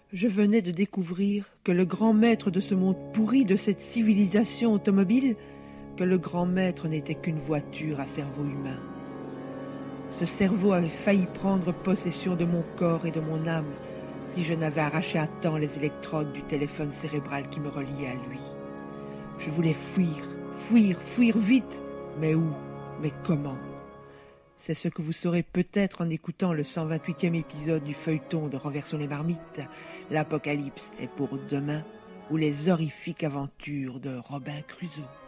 Je venais de découvrir que le grand maître de ce monde pourri, de cette civilisation automobile, que le grand maître n'était qu'une voiture à cerveau humain. Ce cerveau avait failli prendre possession de mon corps et de mon âme si je n'avais arraché à temps les électrodes du téléphone cérébral qui me reliait à lui. Je voulais fuir vite. Mais où? Mais comment? C'est ce que vous saurez peut-être en écoutant le 128e épisode du feuilleton de Renversons les marmites, L'Apocalypse est pour demain, ou les horrifiques aventures de Robin Crusoe.